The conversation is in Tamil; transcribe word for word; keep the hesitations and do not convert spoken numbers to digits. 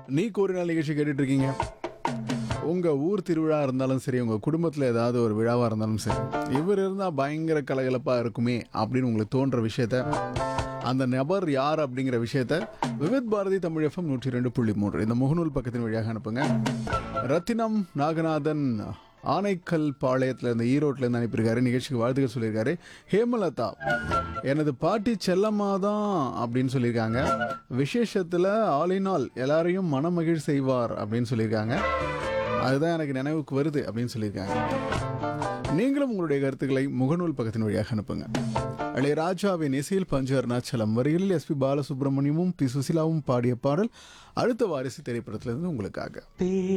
நீக்கு ஒரு நாள் நிகழ்ச்சி கேட்டுட்டு இருக்கீங்க. உங்க ஊர் திருவிழா இருந்தாலும் சரி, உங்க குடும்பத்தில் ஏதாவது ஒரு விழாவாக இருந்தாலும் சரி, இவர் இருந்தால் பயங்கர கலகலப்பாக இருக்குமே அப்படின்னு உங்களுக்கு தோன்ற விஷயத்த, அந்த நபர் யார் அப்படிங்கிற விஷயத்த விவித் பாரதி தமிழ் எஃப்எம் நூற்றி ரெண்டு புள்ளி மூன்று இந்த முகநூல் பக்கத்தின் வழியாக அனுப்புங்க. ரத்தினம் நாகநாதன் ஆனைக்கல் பாளையத்தில் இருந்த ஈரோட்டிலேருந்து அனுப்பியிருக்காரு. நிகழ்ச்சிக்கு வாழ்த்துக்கள் சொல்லியிருக்காரு. ஹேமலதா, எனது பாட்டி செல்லம்மா தான் அப்படின்னு சொல்லியிருக்காங்க. விசேஷத்தில் ஆலினால் எல்லாரையும் மனமகிழ் செய்வார் அப்படின்னு சொல்லியிருக்காங்க. அதுதான் எனக்கு நினைவுக்கு வருது அப்படின்னு சொல்லியிருக்காங்க. நீங்களும் உங்களுடைய கருத்துக்களை முகநூல் பக்கத்தின் வழியாக அனுப்புங்க. இளையராஜாவின் இசையில் பஞ்சு அருணாச்சலம் வரிகளில் எஸ்பி பாலசுப்ரமணியமும் பி சுசிலாவும் பாடிய பாடல் அடுத்த வாரிசு திரைப்படத்திலிருந்து உங்களுக்காக.